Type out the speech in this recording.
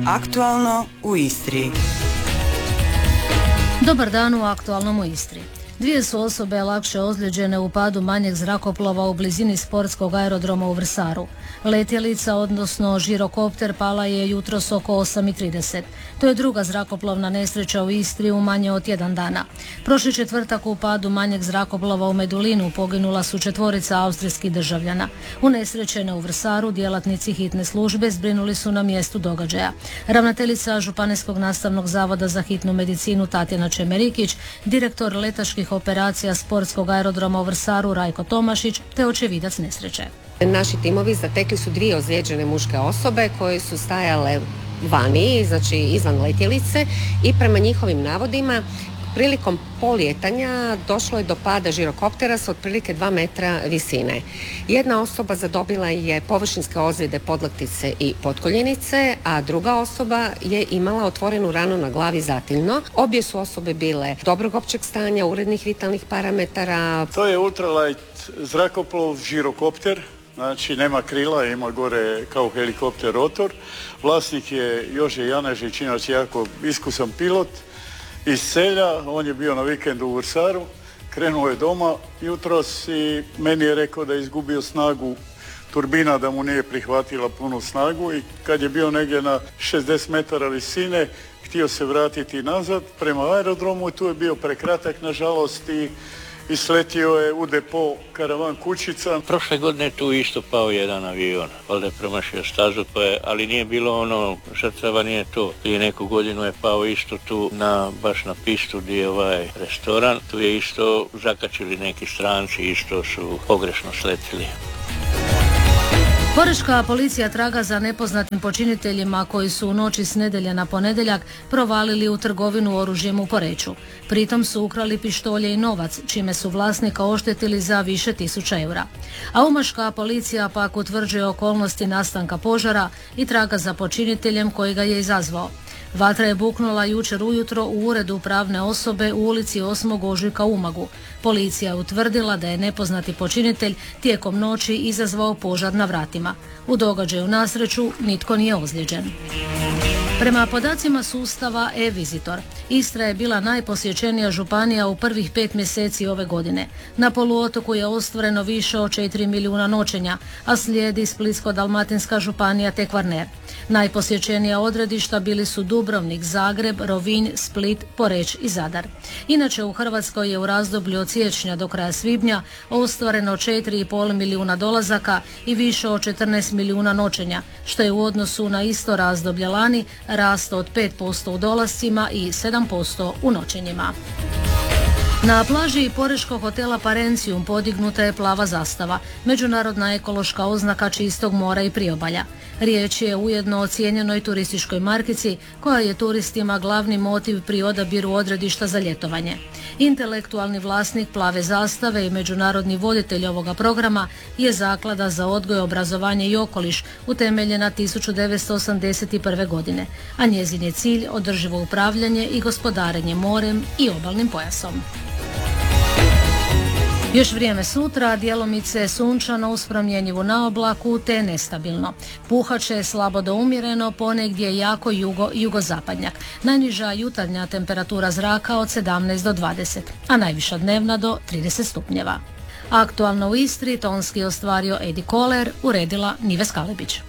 Aktualno u Istri. Dobar dan u Aktualnom u Istri. 2 su osobe lakše ozlijeđene u padu manjeg zrakoplova u blizini sportskog aerodroma u Vrsaru. Letjelica, odnosno žirokopter, pala je jutros oko 8:30. To je druga zrakoplovna nesreća u Istri u manje od tjedan dana. Prošli četvrtak u padu manjeg zrakoplova u Medulinu poginula su 4 austrijskih državljana. Unesrećene u Vrsaru djelatnici hitne službe zbrinuli su na mjestu događaja. Ravnateljica Županijskog nastavnog zavoda za hitnu medicinu Tatjana Čemerikić, direktor letačkih operacija sportskog aerodroma u Vrsaru Rajko Tomašić te očevidac nesreće. Naši timovi zatekli su 2 ozlijeđene muške osobe koje su stajale vani, znači izvan letjelice, i prema njihovim navodima prilikom polijetanja došlo je do pada žirokoptera s otprilike 2 metra visine. Jedna osoba zadobila je površinske ozljede podlaktice i potkoljenice, a druga osoba je imala otvorenu ranu na glavi zatiljno. Obje su osobe bile dobrog općeg stanja, urednih vitalnih parametara. To je ultralight zrakoplov, žirokopter. Znači nema krila, ima gore kao helikopter rotor. Vlasnik je Jože Janežić, inače jako iskusan pilot iz Selja. On je bio na vikendu u Vrsaru, krenuo je doma jutros i meni je rekao da je izgubio snagu turbina, da mu nije prihvatila punu snagu, i kad je bio negdje na 60 metara visine htio se vratiti nazad prema aerodromu i tu je bio prekratak nažalost i sletio je u depo karavan kućica. Prošle godine tu isto pao jedan avion, valjda je promašio stazu, ali nije bilo žrtava nije to. Prije neku godinu je pao isto tu baš na pistu gdje je ovaj restoran. Tu je isto zakačili neki stranci, isto su pogrešno sletili. Porečka policija traga za nepoznatim počiniteljima koji su u noći s nedjelje na ponedjeljak provalili u trgovinu oružjem u Poreču. Pritom su ukrali pištolje i novac, čime su vlasnika oštetili za više tisuća eura. A umaška policija pak utvrđuje okolnosti nastanka požara i traga za počiniteljem koji ga je izazvao. Vatra je buknula jučer ujutro u uredu pravne osobe u ulici 8. ožujka u Umagu. Policija je utvrdila da je nepoznati počinitelj tijekom noći izazvao požar na vratima. U događaju nasreću nitko nije ozlijeđen. Prema podacima sustava e-Visitor, Istra je bila najposjećenija županija u prvih 5 mjeseci ove godine. Na poluotoku je ostvareno više od 4 milijuna noćenja, a slijedi Splitsko-dalmatinska županija te Kvarner. Najposjećenija odredišta bili su Dubrovnik, Zagreb, Rovinj, Split, Poreč i Zadar. Inače u Hrvatskoj je u razdoblju od siječnja do kraja svibnja ostvareno 4,5 milijuna dolazaka i više od 14 milijuna noćenja, što je u odnosu na isto razdoblje lani rast od 5% u dolascima i 7% u noćenjima. Na plaži porečkog hotela Parencium podignuta je plava zastava, međunarodna ekološka oznaka čistog mora i priobalja. Riječ je ujedno o cijenjenoj turističkoj markici koja je turistima glavni motiv pri odabiru odredišta za ljetovanje. Intelektualni vlasnik plave zastave i međunarodni voditelj ovoga programa je Zaklada za odgoj, obrazovanje i okoliš, utemeljena 1981. godine, a njezin je cilj održivo upravljanje i gospodarenje morem i obalnim pojasom. Još vrijeme sutra, djelomice sunčano uz promjenjivu na oblaku te nestabilno. Puhat će slabo do umjereno, ponegdje jako jugozapadnjak. Najniža jutarnja temperatura zraka od 17 do 20, a najviša dnevna do 30 stupnjeva. Aktualno u Istri tonski ostvario Edi Koler, uredila Nives Kalebić.